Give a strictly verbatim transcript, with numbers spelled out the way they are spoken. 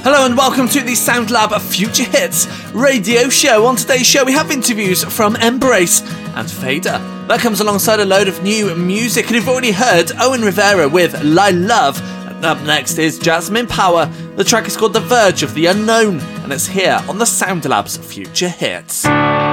Hello and welcome to the SoundLab Future Hits radio show. On today's show we have interviews from Embrace and Fader. That comes alongside a load of new music, and you've already heard Owen Rivera with "Lie Love." And up next is Jasmine Power. The track is called "The Verge of the Unknown," and it's here on the SoundLab's Future Hits.